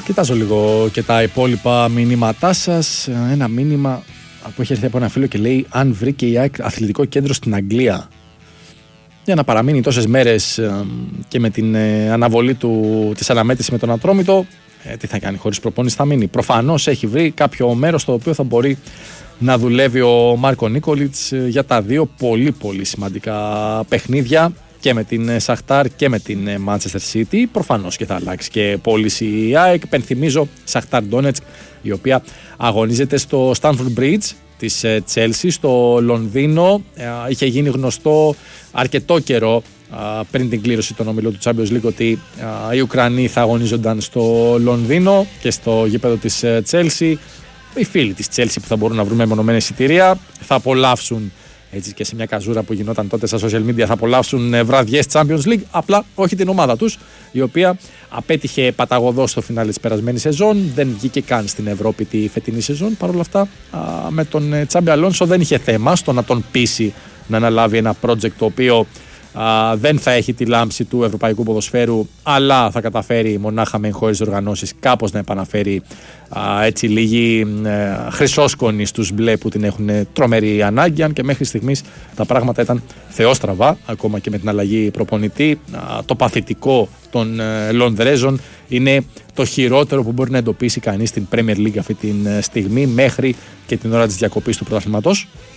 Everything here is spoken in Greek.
Κοιτάζω λίγο και τα υπόλοιπα μηνύματά σας. Ένα μήνυμα που έχει έρθει από ένα φίλο και λέει: αν βρήκε η ΑΕΚ αθλητικό κέντρο στην Αγγλία για να παραμείνει τόσες μέρες και με την αναβολή της αναμέτρησης με τον Ατρόμητο, τι θα κάνει, χωρίς προπόνηση θα μείνει. Προφανώς έχει βρει κάποιο μέρος στο οποίο θα μπορεί να δουλεύει ο Μάρκο Νίκολιτς για τα δύο πολύ πολύ σημαντικά παιχνίδια, και με την Σαχτάρ και με την Manchester City. Προφανώς και θα αλλάξει και πώληση η ΑΕΚ. Πενθυμίζω, Σαχτάρ Ντόνετσκ, η οποία αγωνίζεται στο Stamford Bridge της Chelsea στο Λονδίνο. Είχε γίνει γνωστό αρκετό καιρό πριν την κλήρωση των ομιλών του Champions League ότι οι Ουκρανοί θα αγωνίζονταν στο Λονδίνο και στο γήπεδο της Chelsea. Οι φίλοι της Chelsea που θα μπορούν να βρουν μεμονωμένα εισιτήρια θα απολαύσουν, έτσι και σε μια καζούρα που γινόταν τότε στα social media, θα απολαύσουν βραδιές Champions League, απλά όχι την ομάδα τους, η οποία απέτυχε παταγωδώς στο φινάλε της περασμένης σεζόν, δεν βγήκε καν στην Ευρώπη τη φετινή σεζόν. Παρ' όλα αυτά, με τον Τσάμπι Αλόνσο δεν είχε θέμα στο να τον πείσει να αναλάβει ένα project το οποίο δεν θα έχει τη λάμψη του ευρωπαϊκού ποδοσφαίρου, αλλά θα καταφέρει μονάχα με εγχώριες οργανώσεις κάπως να επαναφέρει έτσι λίγη χρυσόσκονη στους μπλε που την έχουν τρομερή ανάγκη, αν και μέχρι στιγμής τα πράγματα ήταν θεόστραβα, ακόμα και με την αλλαγή προπονητή. Το παθητικό των Λονδρέζων είναι το χειρότερο που μπορεί να εντοπίσει κανείς στην Premier League αυτή τη στιγμή, μέχρι και την ώρα της διακοπής του πρωταθλήματος.